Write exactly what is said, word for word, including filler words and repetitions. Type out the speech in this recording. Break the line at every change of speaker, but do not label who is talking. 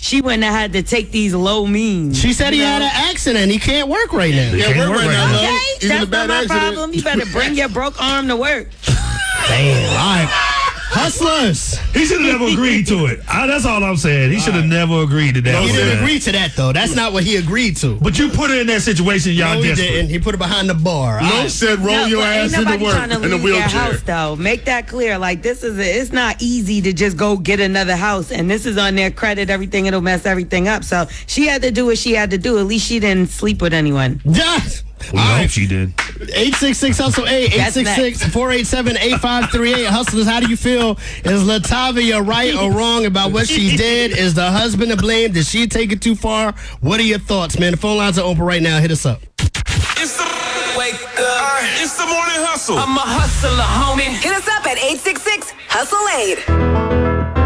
she wouldn't have had to take these low means.
She said he
you know?
had an accident. He can't work right now.
He
can't
can't
work
work
right
right
now.
now.
Okay,
He's in a
that's
bad
not my
accident.
problem. You better bring your broke arm to work.
Damn. All right. Hustlers.
He should have never agreed to it. I, that's all I'm saying. He should have never agreed to that.
He
one.
didn't agree to that, though. That's not what he agreed to.
But you put her in that situation, y'all
No, he
desperate.
didn't. He put it behind the bar.
No
All right.
said roll
No,
your
but
ass
ain't
into
nobody
work
trying to
in a
leave their
wheelchair.
house, though. Make that clear. Like, this is a, it's not easy to just go get another house, and this is on their credit, everything. It'll mess everything up. So she had to do what she had to do. At least she didn't sleep with anyone.
Yes.
We
All
hope
right.
she did.
eight six six hustle eight eight six six, four eight seven, eight five three eight. Hustlers, how do you feel? Is Latavia right or wrong about what she did? Is the husband to blame? Did she take it too far? What are your thoughts, man? The phone lines are open right now. Hit us up.
It's the wake up. It's the morning hustle.
I'm a hustler, homie.
Hit us up at eight six six hustle eight.